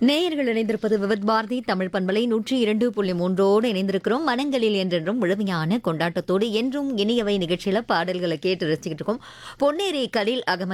நேயர்கள் இணைந்திருப்பது விவித் பாரதி தமிழ் பண்பலை 102.3 இணைந்திருக்கிறோம். மனங்களில் என்றென்றும் முழுமையான கொண்டாட்டத்தோடு என்றும் இனியவை நிகழ்ச்சியில பாடல்களை கேட்டு ரசிச்சுக்கிட்டு இருக்கோம். பொன்னேரி கலீல் அகமது